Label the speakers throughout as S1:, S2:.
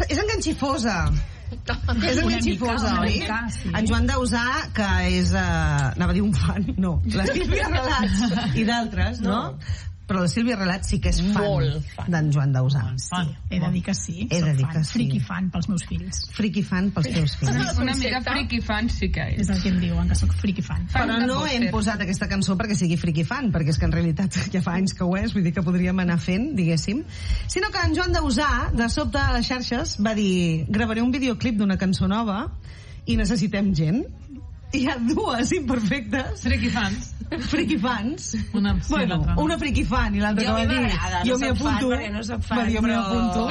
S1: És enganxifosa. És enganxifosa, oi? En Joan Dausà, que és... anava a dir un fan, no. La Sílvia Relats i d'altres, no? Però la Sílvia Relat sí que és fan d'en Joan Dausà.
S2: Sí, he de dir que sí.
S1: He de dir que sí.
S2: Friki fan pels meus fills.
S1: Friki fan pels teus fills.
S3: Una mica friki fan sí que és.
S2: És el que em diuen, que sóc friki fan.
S1: Però no hem posat aquesta cançó perquè sigui friki fan, perquè és que en realitat ja fa anys que ho és, vull dir que podríem anar fent, diguéssim. Sinó que en Joan Dausà, de sobte a les xarxes, va dir: gravaré un videoclip d'una cançó nova i necessitem gent. Hi ha dues imperfectes. Friki fans. Una friki fan i l'altra que va dir jo m'hi apunto.
S4: No soc fan, però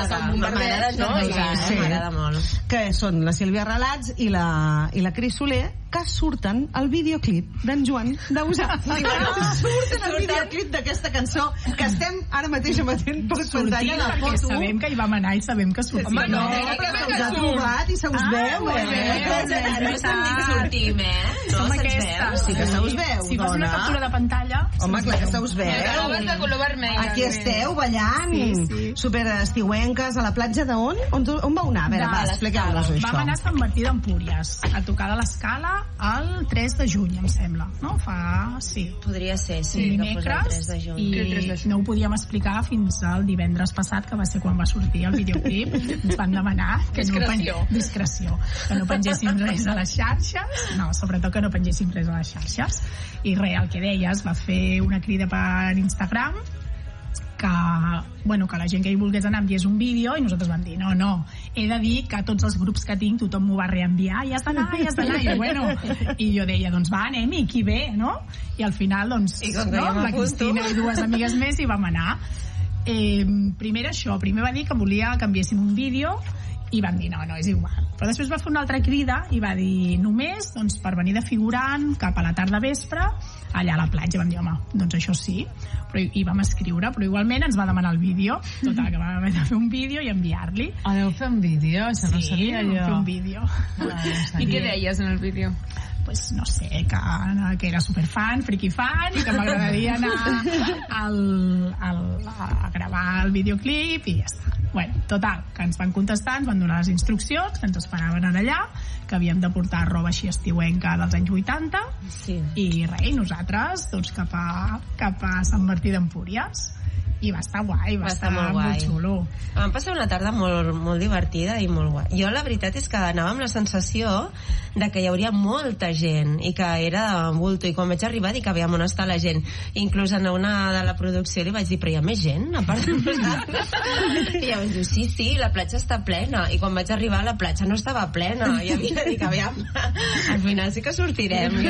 S4: m'agrada molt.
S1: Que són la Sílvia Relats i la Cris Soler, que surten al videoclip d'en Joan Dausà. Surten al videoclip d'aquesta cançó que estem ara mateix emetent per pantalla la foto.
S2: Sabem que hi vam anar i sabem que sortim.
S1: Home, no, però se us ha trobat i se us veu,
S4: No s'han dit que sortim,
S2: Som aquestes.
S1: Sí que se us veu,
S2: si fas una captura de pantalla...
S1: Home, clar que se us veu.
S3: De color vermell.
S1: Aquí esteu ballant, super estiuenques, a la platja d'on? On vau anar? A veure, expliqueu-nos això.
S2: Vam anar a Sant Martí d'Empúries, a tocar de l'Escala el 3 de juny, em sembla, no?
S4: Podria ser, sí,
S2: dimecres,
S4: que fos el 3 de juny.
S2: I no ho podíem explicar fins al divendres passat, que va ser quan va sortir el videoclip. Ens van demanar que discreció, que no pengéssim res a les xarxes, sobretot que no pengéssim res a les xarxes. I res, el que deies, va fer una crida per Instagram que la gent que hi volgués anar enviés un vídeo, i nosaltres vam dir no, he de dir que tots els grups que tinc tothom m'ho va reenviar, i has d'anar i jo deia, doncs va, anem-hi, qui ve, no? I al final, doncs, la Cristina i dues amigues més hi vam anar. Primer va dir que volia que enviéssim un vídeo i van dir, no, és igual. Però després va fer una altra crida i va dir, només per venir de figurant cap a la tarda vespre allà a la platja. Vam dir, home, doncs això sí, i vam escriure, però igualment ens va demanar el vídeo, total, que vam haver de fer un vídeo i enviar-li.
S3: Deu fer un vídeo? Això no sabia jo.
S2: Sí, fer un vídeo.
S3: I què deies en el vídeo?
S2: Pues no sé, que era superfan, friki fan, i que m'agradaria anar a gravar el videoclip i ja està. Total, que ens van contestar, ens van donar les instruccions, que ens esperaven allà, que havíem de portar roba així estiuenca dels anys 80, i res, nosaltres cap a Sant Martí d'Empúries. I va estar guai, va estar molt xulo.
S4: Vam passar una tarda molt, molt divertida i molt guai. Jo la veritat és que anava amb la sensació de que hi hauria molta gent i que era de bulto, i quan vaig arribar dic, aviam, on està la gent? Inclús a una de la producció li vaig dir, però hi ha més gent a part de nosaltres? I llavors diu, sí, la platja està plena, i quan vaig arribar la platja no estava plena, i havia dit, aviam, al final sí que sortirem.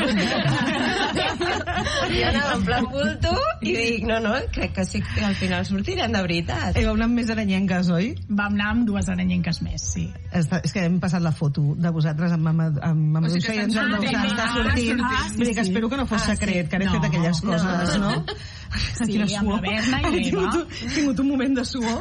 S4: Jo anava en plan bulto i dic, no, crec que sí que al final sortirem de veritat.
S1: Vau anar amb més aranyenques, oi?
S2: Vam anar amb dues aranyenques més, sí.
S1: És que hem passat la foto de vosaltres amb Mamadouxa i ens hem està sortint. Vull dir que espero que no fos secret, que he fet aquelles coses, no?
S2: Sí, amb la Berna i l'Eva.
S1: He tingut un moment de suor.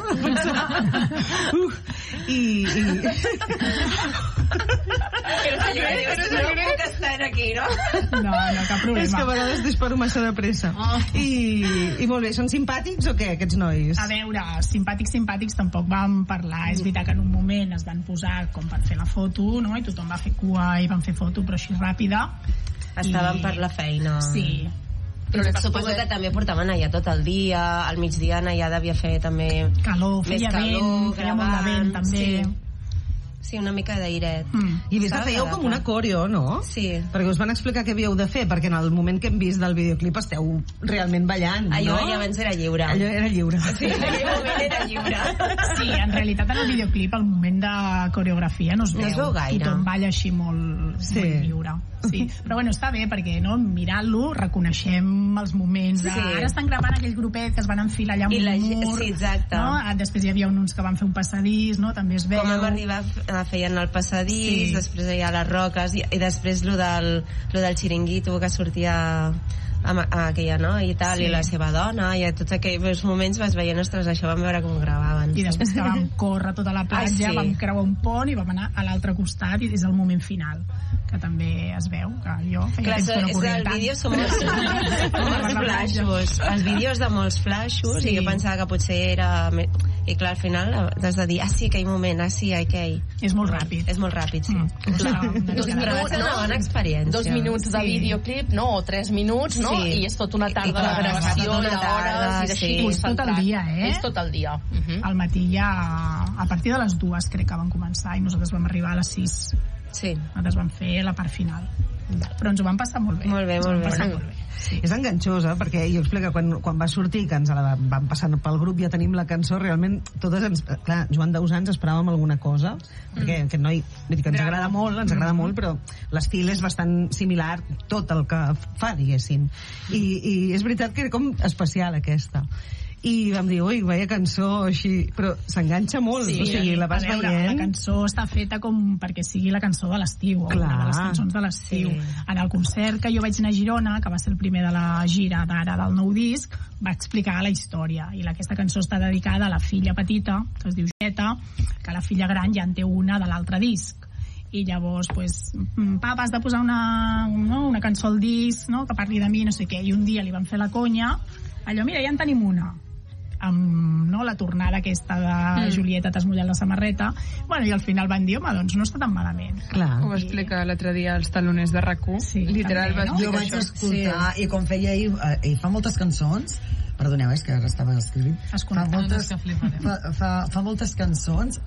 S4: No puc estar aquí, no?
S2: No, cap problema.
S1: És que a vegades disparo massa de pressa. I molt bé, són simpàtics o què, aquests nois?
S2: A veure, simpàtics tampoc vam parlar. És veritat que en un moment es van posar com per fer la foto, no? I tothom va fer cua i van fer foto, però així ràpida.
S4: Estaven per la feina.
S2: Sí.
S4: Però suposo que també portaven allà tot el dia, al migdia allà devia fer també
S2: calor, feia vent, feia molt de vent també.
S4: Sí, una mica d'airet.
S1: I vist que fèieu com una coreo, no?
S4: Sí.
S1: Perquè us van explicar què havíeu de fer, perquè en el moment que hem vist del videoclip esteu realment ballant, no?
S4: Allò abans era lliure.
S1: Allò era lliure.
S4: Sí, en aquell moment era lliure.
S2: Sí, en realitat en el videoclip el moment de coreografia no es veu
S4: gaire.
S2: Tothom balla així molt lliure. Sí, però bueno, està bé perquè mirant-lo reconeixem els moments de... Ara estan gravant aquell grupet que es van enfilar allà amb un mur.
S4: Sí, exacte.
S2: Després hi havia uns que van fer un passadís, no? També es veu.
S4: Com vam arribar feien el passadís, després hi ha les roques i després lo del xiringuito que sortia aquella, no? I tal, i la seva dona, i a tots aquells moments vas veient, ostres, això vam veure com gravaven.
S2: I després que vam córrer tota la platja, vam creuar un pont i vam anar a l'altre costat, i és el moment final que també es veu, que jo feia temps que no corria tant.
S4: El vídeo són molts flaixos, els vídeos de molts flaixos, i jo pensava que potser era... i clar, al final has de dir, sí, aquell moment, sí, aquell.
S2: És molt ràpid.
S4: És molt ràpid, sí.
S5: Dos minuts,
S4: una bona experiència.
S5: 2 minuts de videoclip, no? O 3 minuts, no? I és tot una tarda de gravació, d'hores, i d'així.
S2: És tot el dia,
S5: És tot el dia.
S2: Al matí ja, a partir de les 2 crec que van començar, i nosaltres vam arribar a les 6.
S4: Sí.
S2: Nosaltres vam fer la part final. Però ens ho vam passar molt bé.
S4: Molt bé.
S1: Sí. És enganxosa, perquè jo explico, quan va sortir, que ens la vam passar pel grup, ja tenim la cançó, realment totes clar, Joan Dausà ens esperàvem alguna cosa, perquè aquest noi, vull dir que ens agrada molt, però l'estil és bastant similar, tot el que fa, diguéssim. I és veritat que era com especial aquesta. I vam dir, ui, veia cançó així, però s'enganxa molt, o sigui, la vas veient.
S2: La cançó està feta com perquè sigui la cançó de l'estiu, una de les cançons de l'estiu. En el concert que jo vaig anar a Girona, que va ser el primer de la gira d'ara del nou disc, va explicar la història, i aquesta cançó està dedicada a la filla petita, que es diu Jeta, que la filla gran ja en té una de l'altre disc. I llavors, pues, papa, has de posar una cançó al disc, no?, que parli de mi, no sé què, i un dia li van fer la conya, allò, mira, ja en tenim una, amb la tornada aquesta de Julieta t'has mullat la samarreta, bueno, i al final van dir, home, doncs no està tan malament.
S3: Clar. Ho va explicar l'altre dia als taloners de RAC1.
S2: Sí,
S3: literal,
S2: també,
S3: no?
S6: Jo vaig escoltar, i com feia ell fa moltes cançons, perdoneu, és que ara estava escrivint, fa moltes cançons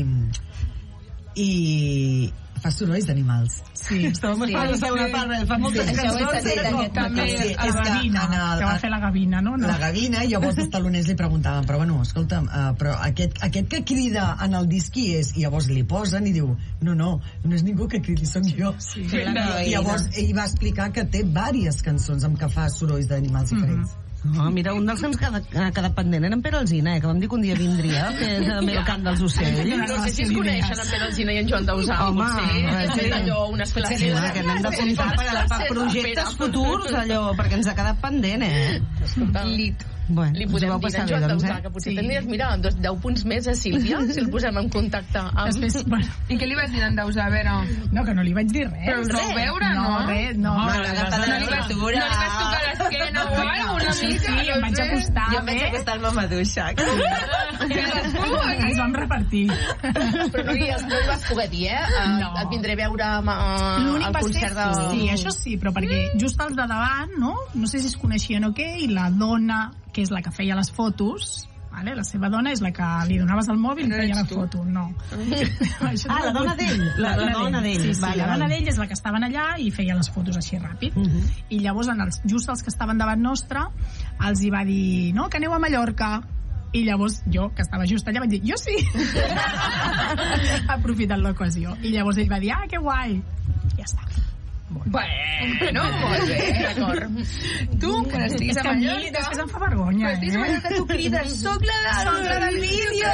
S6: i fa sorolls d'animals.
S1: Sí, estàvem esperant una part, fa moltes cançons.
S2: També la Gavina, que va fer la Gavina, no?
S6: La Gavina, i llavors els taloners li preguntaven, però bueno, escolta'm, però aquest que crida en el disc qui és? I llavors li posen i diu, no és ningú que cridi, som jo. I llavors ell va explicar que té diverses cançons amb què fa sorolls d'animals diferents.
S1: Mira, un dels que ens ha quedat pendent era en Pere Alsina, que vam dir que un dia vindria, que és el cant dels ocells.
S5: No sé si es coneixen en Pere Alsina i en Joan Dausà.
S1: Home,
S5: sí, allò, unes classes.
S1: Sí, que n'hem d'apuntar per projectes futurs, allò, perquè ens ha quedat pendent,
S5: Lit.
S1: Bueno,
S5: li podem dir a Joan Dausà, que potser tindries, mira, 10 punts més a Sílvia, si el posem en contacte amb...
S3: I què li vas dir a en Dausà, a veure?
S2: No, que no li vaig dir res.
S3: Però el vau veure, no?
S2: No,
S3: no li vas tocar l'esquena o alguna mica?
S2: Sí, em vaig acostar.
S4: Jo em vaig acostar al Mamadouxa.
S2: Ens vam repartir.
S5: Però no li vas poder dir, et vindré a veure al concert de...
S2: Sí, això sí, però perquè just als de davant, no sé si es coneixien o què, i la dona, que és la que feia les fotos, vale? La seva dona és la que li donaves el mòbil i feia la foto, no.
S1: La dona d'ell. La dona d'ell.
S2: Sí, la dona d'ell és la que estaven allà i feia les fotos així ràpid. I llavors, just els que estaven davant nostre, els hi va dir, no, que aneu a Mallorca. I llavors jo, que estava just allà, vaig dir, jo sí. Aprofitant l'ocasió. I llavors ell va dir, que guai. Ja està.
S3: Bueno, molt bé, d'acord. Tu, que n'estiguis a Mallorca...
S2: Després em fa vergonya,
S3: estiguis a Mallorca, tu crides, soc la del vídeo!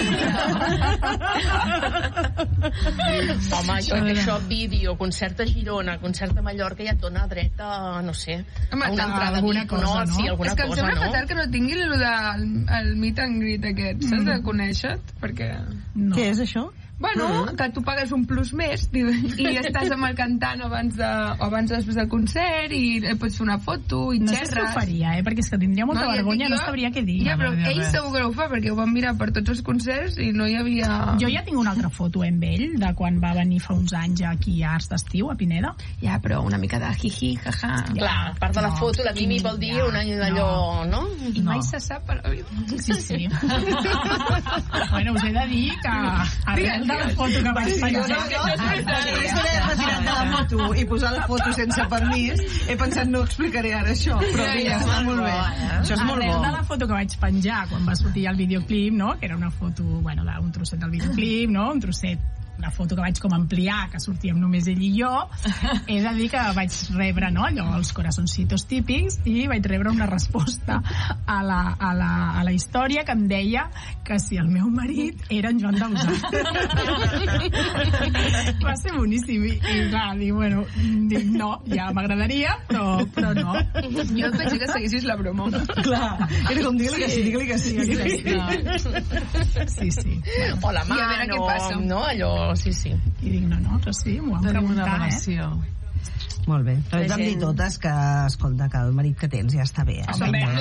S5: Home, això, vídeo, concert a Girona, concert a Mallorca, ja et dona dret a, no sé, a una entrada
S2: alguna cosa, no?
S5: Sí, alguna cosa, no?
S3: És que em sembla fatal que no tingui el meet and greet aquest, saps, de conèixer-te, perquè...
S1: Què és això?
S3: Bueno, que tu pagues un plus més i estàs amb el cantant abans després del concert i pots fer una foto i xerres.
S2: No sé si ho faria, perquè és que tindria molta vergonya, no sabria què dir.
S3: Ja, però ell segur que ho fa, perquè ho van mirar per tots els concerts i no hi havia...
S2: Jo ja tinc una altra foto amb ell, de quan va venir fa uns anys aquí a Arts d'Estiu, a Pineda.
S3: Ja, però una mica de jiji, jaja.
S5: Clar, a part de la foto, la Mimi vol dir un any d'allò, no?
S3: I mai se sap a la vida.
S2: Sí. Bueno, us he de dir que arrel de la foto que vaig penjar...
S1: Després d'haver retirat de la foto i posar la foto sense permís, he pensat no explicaré ara això, però mira, està molt bé. Això és molt bo.
S2: Arrel de la foto que vaig penjar quan va sortir el videoclip, no?, que era una foto, bueno, d'un trosset del videoclip, no?, un trosset, una foto que vaig com ampliar, que sortíem només ell i jo, he de dir que vaig rebre, no, allò, els corazoncitos típics, i vaig rebre una resposta a la història que em deia que si el meu marit era en Joan Dausà. Va ser boníssim, i clar, dic, no, ja m'agradaria, però no.
S3: Jo et pensé que seguissis la broma.
S1: Clar, era com digue-li que sí.
S2: Sí.
S5: O la mà,
S3: I a veure què passa.
S5: No, allò, sí.
S2: I dic, no, però sí, m'ho van preguntar,
S1: Molt bé. Però ens vam dir totes que, escolta, que el marit que tens ja està bé.
S2: És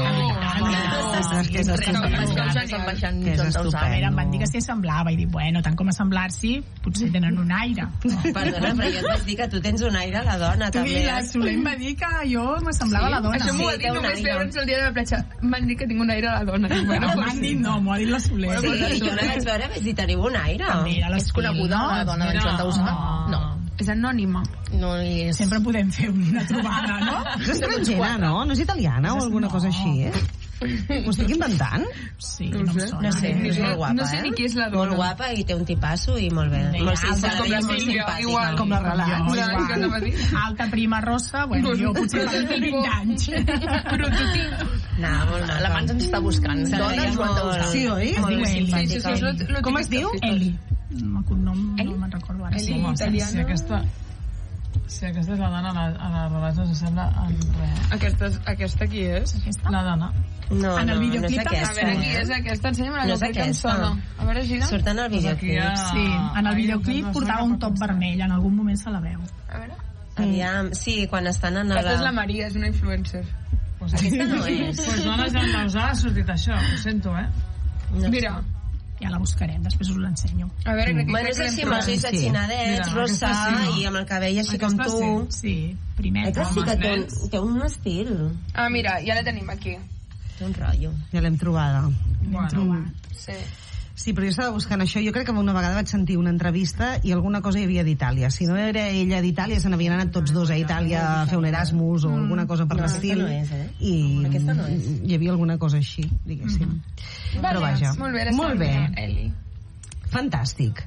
S2: estupend. Em van dir que s'hi assemblava i dic, bueno, tant com assemblar-s'hi, potser tenen un aire.
S4: Perdona, però jo et vaig dir que tu tens un aire a la dona, també.
S2: I la Soler em va dir que jo m'assemblava a la dona.
S3: Això m'ho va dir només veure'ns el dia de la platja. M'han dit que tinc un aire a la dona.
S2: M'han dit no, m'ho ha dit la Soler.
S4: Sí, jo la vaig veure, vaig dir, teniu un aire.
S5: És coneguda la dona d'en Joan Dausà? No.
S3: És anònima.
S5: No és...
S2: Sempre podem fer una trobada, no?
S1: És estrangera, no? No és italiana o alguna cosa així, eh? Ho estic inventant?
S2: Sí, no em sona.
S4: No sé, és molt guapa,
S3: no sé ni qui és la dona.
S4: Molt guapa i té un tipasso i molt bé. Molt simpàtica.
S1: Com la relat.
S2: Alta prima rossa, bueno, jo potser fa 20 anys.
S3: Prototip.
S4: No, molt maca.
S5: L'abans ens està buscant. Dona Joan Dausà.
S1: Sí, oi?
S4: Molt simpàtica.
S1: Com es diu?
S2: Eli. El cognom no me'n recordo ara.
S3: Eli, italiana.
S7: Si aquesta és la dona, a la relats no s'assembla en res.
S3: Aquesta qui és?
S7: La dona.
S4: No,
S2: en el videoclip
S4: no és aquesta.
S3: A veure, qui és aquesta? Ensenya'm una
S4: No és
S3: cosa que em
S4: aquesta.
S3: sona. A veure, gira.
S4: Surt en el videoclip.
S2: Sí, en el videoclip portava un top vermell, en algun moment se la veu.
S3: A veure.
S4: Aviam, sí, quan estan en
S3: Aquesta és la Maria, és una influencer.
S4: Aquesta no és.
S7: Pues dona Joan Dausà ha sortit això, ho sento,
S3: Mira.
S2: Ja la buscarem, després us l'ensenyo.
S3: A veure,
S4: Bueno, és així, amb els ulls atxinadets, rosa, i amb el cabell així com tu.
S2: Sí, primer.
S4: Que sí que té un estil.
S3: Ah, mira, ja la tenim aquí.
S4: Té un rotllo.
S1: Ja l'hem trobada.
S3: Sí.
S1: Sí, però jo estava buscant això. Jo crec que una vegada vaig sentir una entrevista i alguna cosa hi havia d'Itàlia. Si no era ella d'Itàlia, se n'havien anat tots dos a Itàlia a fer un Erasmus o alguna cosa per l'estil.
S4: No, aquesta no és,
S1: I
S4: Aquesta no és.
S1: hi havia alguna cosa així, diguéssim. Però vaja.
S3: Molt bé, Eli.
S1: Fantàstic.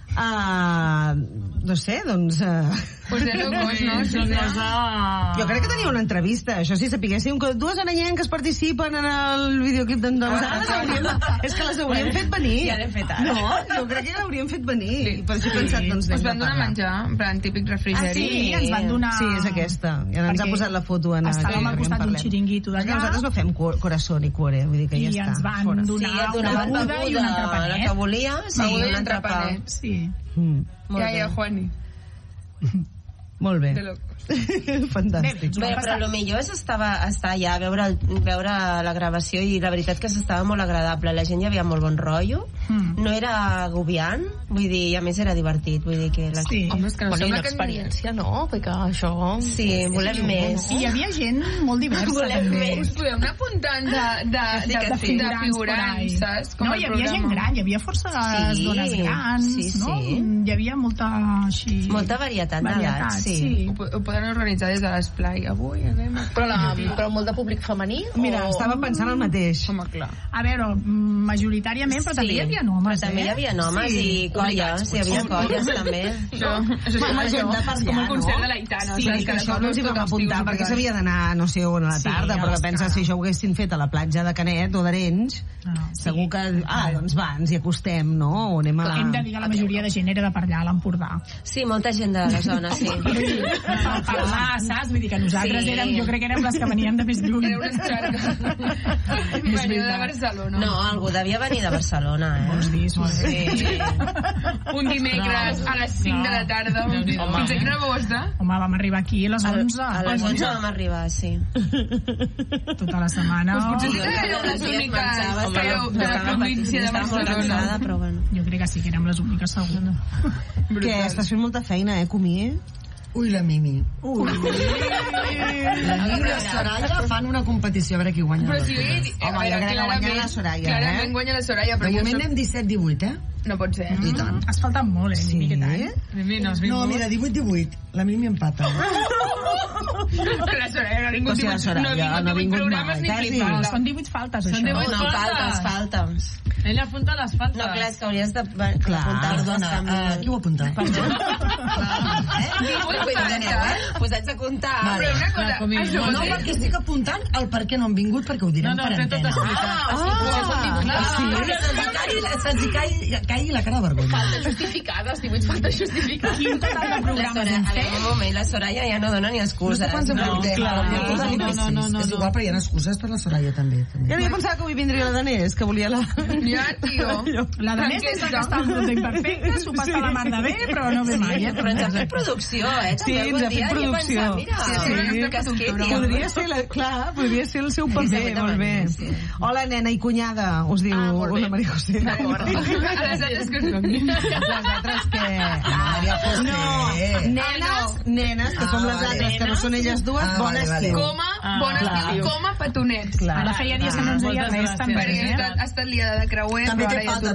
S1: No sé, doncs...
S3: Pues de locos, no?
S1: Jo crec que tenia una entrevista. Això sí, sapiguéssim que dues aranyenques participen en el videoclip d'en Dausà. És que les hauríem fet venir.
S4: Ja l'hem fet ara.
S1: No, jo crec que l'hauríem fet venir. Sí. Per això he pensat, doncs,
S3: Ens van donar menjar, en plan típic refrigeri.
S2: Sí, ens van donar...
S1: Sí, és aquesta. I ara ens ha posat la foto en...
S2: Estàvem al costat d'un xiringuito d'allà.
S1: Nosaltres no fem corazón i cuore, vull dir que ja està.
S2: I ens van donar una beguda i un entrepanet.
S4: La que volia, sí, un entrepanet.
S2: Sí.
S3: Ja, Juani.
S1: Molt bé.
S3: De locos.
S1: Fantàstic.
S4: Bé, però el millor és estar allà, veure la gravació, i la veritat que s'estava molt agradable. La gent hi havia molt bon rotllo, no era agobiant, vull dir, i a més era divertit, vull dir que...
S2: Sí.
S3: Home, és que no
S5: Bueno, i
S3: sembla
S5: una
S3: que...
S5: experiència, no? Perquè això...
S4: Sí, volem més.
S2: I hi havia gent molt diversa.
S4: Volem
S2: també.
S4: més.
S3: Us podeu anar apuntant de figurants, saps? Com
S2: No,
S3: el
S2: hi havia gent
S3: programa.
S2: gran, hi havia força dones grans,
S4: sí,
S2: no?
S4: sí.
S2: Hi havia molta, així...
S4: Molta varietat d'edats, sí.
S3: Ho poden organitzar des de l'esplai. Avui anem...
S5: Però molt de públic femení?
S1: Mira, estava pensant el mateix.
S3: Home, clar.
S2: A veure, majoritàriament, però també hi havia homes,
S4: També hi havia homes i colles, hi havia colles també.
S3: Això és com el concert de l'Aitana.
S1: Sí, que això no ens hi vam apuntar perquè s'havia d'anar no sé on a la tarda,
S2: a
S1: però
S2: les
S1: pensa, si això ho haguessin fet a la platja de Canet o d'Arenys, segur que doncs va, ens hi acostem, no? O anem a la...
S2: Hem de dir que la majoria de gent era de per allà, a l'Empordà.
S4: Sí, molta gent de la zona, sí.
S2: Per parlar, saps? Vull dir que nosaltres érem, jo crec que érem les que veníem de més lluny.
S3: Era una escarga. Venia de Barcelona.
S4: No, algú devia venir de Barcelona,
S2: Vols dir,
S4: Sí.
S3: Un dimecres a les 5 de la tarda. Fins a quina hora vau estar?
S2: Home, vam arribar aquí a les 11.
S4: A les 11 vam arribar, sí.
S2: Tota la setmana.
S3: Potser sí que éreu les úniques de la província de Barcelona.
S4: Però bueno.
S2: Jo crec que sí que érem les úniques, segur.
S1: Que estàs fent molta feina, Comí?
S6: Ui, la Mimi. La Mimi i la Soraya fan una competició a veure qui guanya.
S3: Però si jo he dit...
S1: Home, jo crec que guanya la Soraya,
S3: Clarament guanya la Soraya,
S6: De
S3: però jo
S6: moment anem 17-18,
S3: No pot ser.
S6: I tant.
S2: Has faltat molt, Mimi, aquest any.
S6: No, mira, 18-18. La Mimi empata.
S3: La Soraya no ha vingut,
S1: O sigui, la Soraya no ha vingut
S3: programes ni
S1: mai,
S3: flipant.
S2: Són 18 faltes, això.
S4: No, faltes.
S7: Ella apunta les faltes.
S4: No, clar, és que hauries de
S1: Clar,
S4: apuntar-les.
S6: Qui ho ha apuntat?
S4: Pues haig de comptar.
S3: Però una cosa, això
S6: No, perquè estic apuntant el per què no han vingut, perquè ho direm per
S7: té tot
S6: antena.
S7: explicat.
S6: Se'ls caigui la cara de vergonya.
S5: Faltes justificades, 18 faltes justificades.
S2: Quin total de programes hem fet?
S4: Un moment, la Soraya ja no dona ni excuses.
S3: no ens en portem.
S6: No. És igual, però hi ha excuses per la Soraya també.
S1: Jo pensava que avui vindria la Danés, que volia la...
S3: Ja, tio.
S2: La Danés és la que està en bruta imperfecta, s'ho passa la mar de bé, però no ve mai.
S4: Però ens ha fet producció,
S1: Sí, ens ha fet producció. Podria ser, clar, podria ser el seu paper, molt bé. Hola, nena i cunyada, us diu una Maria José.
S3: A les altres que us donin.
S1: Les altres que... No, nenes, que som les altres, que no són elles dues, bon estiu.
S3: Bon estiu, coma petonets.
S2: Ara feia dies que no ens deia res, també.
S3: Perquè ha estat liada de creuer,
S6: també té falta,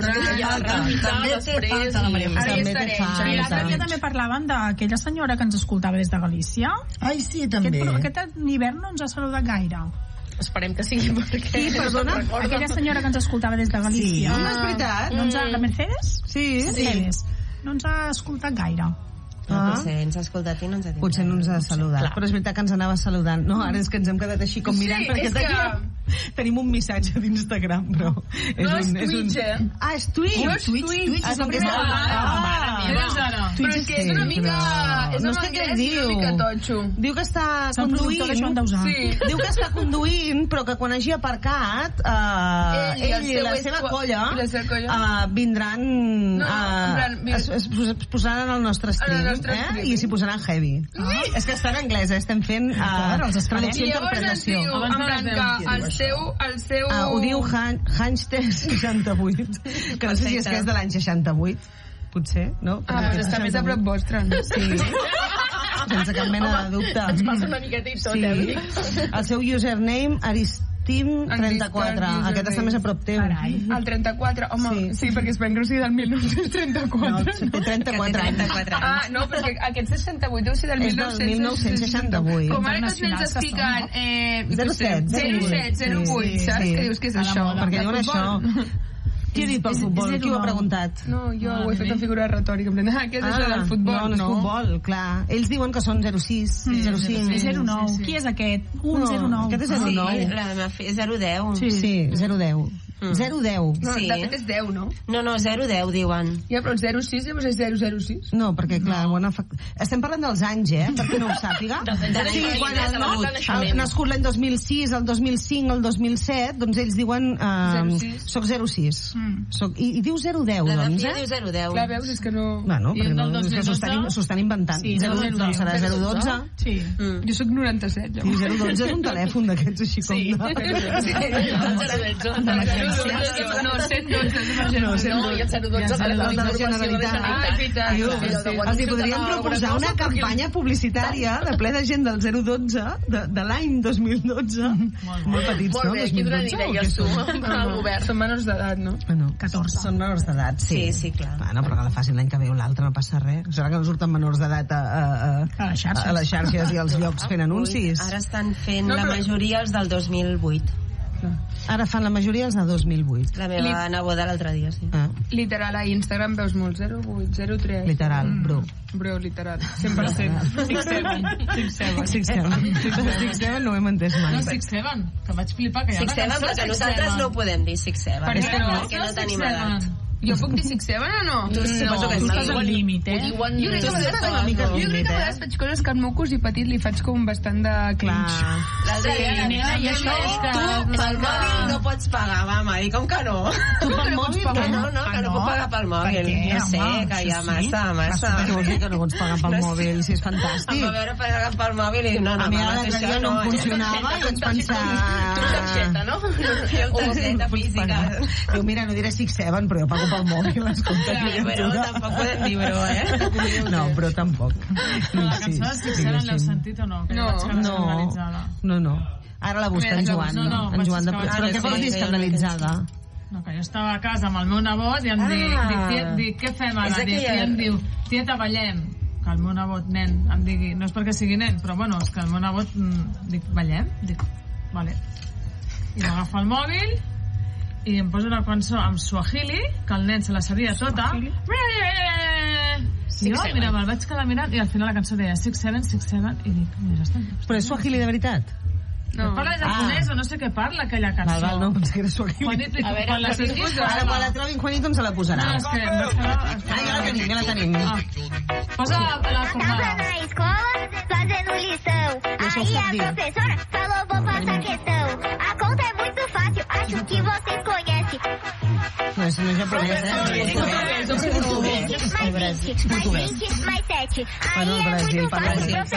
S6: la Maria José.
S2: I l'altre dia també parlàvem d'aquella senyora que ens escoltava des de Galícia.
S6: Ai, sí, també.
S2: Aquest hivern no ens ha saludat gaire.
S5: Esperem que sigui perquè...
S1: Sí, perdona?
S2: Aquella senyora que ens escoltava des de Galícia.
S1: Sí, no és veritat.
S2: La Mercedes?
S1: Sí.
S2: Mercedes. No ens ha escoltat gaire.
S4: Potser ens ha escoltat i no ens ha dit.
S1: Potser no ens ha saludat, però és veritat que ens anava saludant. No, ara és que ens hem quedat així com mirant, perquè tenim un missatge d'Instagram, però...
S3: No, és Twitch, eh?
S1: Ah, és Twitch?
S3: Twitch.
S1: És el que és
S3: Però és que és una mica... És una mica totxo.
S1: Diu que està conduint... Diu que està conduint, però que quan hagi aparcat ell i la seva colla vindran... Es posaran al nostre stream, i s'hi posaran heavy. És que està en anglès, estem fent traducció i interpretació.
S3: En plan que el seu...
S1: Ho diu Hanster 68, que no sé si és que és de l'any 68, potser, no?
S3: Però està més a prop vostre, no?
S1: Sí. Sense cap mena de dubte.
S5: Ens passa una miqueta i tot,
S1: El seu username, Aristim34. Aquest està més a prop teu.
S3: El 34, home, sí, perquè esperem que no sigui del 1934.
S1: No, té 34 anys.
S3: No, perquè aquest 68 deu ser del
S1: 1968.
S3: Com ara que els nens es fiquen 07, 08, saps? Que dius que és això?
S1: Perquè diuen això. Qui ha dit pel futbol? Qui ho ha preguntat?
S3: No, jo ho he fet en figura retòrica. Què és això del futbol?
S1: No, és futbol, clar. Ells diuen que són 06, 05...
S2: 09. Qui és aquest? 09.
S1: Aquest és 09.
S4: La meva filla és 010.
S1: Sí, 010. 010.
S3: Sí. De fet és 10, no?
S4: No, 010 diuen.
S3: Ja, però el 06 llavors és 006?
S1: No, perquè clar, estem parlant dels anys, perquè no ho sàpiga. Sí, quan nascut l'any 2006, el 2005, el 2007, doncs ells diuen soc 06. I diu 010,
S4: la
S1: doncs,
S4: filla diu 010.
S3: Clar, veus, és que no...
S1: Bueno, perquè s'ho estan inventant. 012 serà 012?
S3: Sí. Jo soc 97, llavors.
S1: I 012 és un telèfon d'aquests així com...
S3: No, 112.
S5: No, i el 012
S1: de la Generalitat. Els hi podríem proposar una campanya publicitària de ple de gent del 012 de l'any 2012. Molt petits, no?
S5: Molt bé, qui donen idees tu al govern?
S3: Són menors d'edat, no?
S1: 14. Són menors d'edat, sí.
S4: Sí, clar.
S1: Bueno, però que la facin l'any que ve o l'altre, no passa res. Serà que no surten menors d'edat a les xarxes i als llocs fent anuncis?
S4: Ara estan fent la majoria els del 2008.
S1: Ara fan la majoria els de 2008.
S4: La meva neboda l'altre dia, sí.
S3: Literal, a Instagram veus molt 08, 03.
S1: Literal, bro.
S3: Bro, literal. 100%.
S1: 6-7 no ho hem entès mai.
S7: No, 6-7, que vaig flipar que hi ha una cançó.
S4: Perquè nosaltres no ho podem dir 6-7.
S3: Perquè
S4: no tenim edat.
S3: Jo puc dir 6-7 o no?
S4: Suposo que
S2: tu estàs al límit, eh?
S3: Jo crec que a vegades faig coses que al meu cosí petit li faig com bastant de cringe.
S4: L'altre dia,
S2: i això és que...
S4: Tu pel mòbil no pots pagar, mama, i com que no?
S1: Tu pel mòbil?
S4: No, que no puc pagar pel mòbil. No sé, que hi ha massa.
S1: Què vols dir que no pots pagar pel mòbil? Si és fantàstic.
S4: Em va veure pagar pel mòbil i no,
S1: a mi l'altre dia no em funcionava i vaig pensar...
S5: Tu targeta, no?
S4: Jo targeta física.
S1: Diu, mira, no diré 6-7, però jo pago pel mòbil, escolta.
S4: Però tampoc podem dir bro,
S1: No, però tampoc.
S7: La cançó de 6-7 l'heu sentit o no?
S1: No. Ara la busca en Joan. En Joan de... Però què vols dir escandalitzada?
S7: No, que jo estava a casa amb el meu nebot i em dic, què fem ara? I em diu, tieta, ballem. Que el meu nebot, nen, em digui, no és perquè sigui nen, però bueno, és que el meu nebot, dic, ballem? Dic, vale. I m'agafa el mòbil i em posa una cançó amb Swahili, que el nen se la sabia tota. I jo, mira, me'l vaig quedar mirant i al final la cançó deia 6-7, 6-7, i dic, mira, està...
S1: Però és Swahili de veritat?
S7: Parla japonès o no sé què parla, aquella cançó.
S1: Val, no, pensé que era suaquí.
S7: Quan la sentis...
S1: Ara, quan la trobin Juanito, ens la posarà.
S7: No, és que...
S1: Ja la tenim.
S7: Posa la formada.
S8: Na escola, fazendo lição. Aí a professora falou, vou passar questão. A conta é muito fácil, acho que vocês conhecem.
S1: No, isso não é japonès,
S8: Mais 20, mais 7. Aí é muito fácil,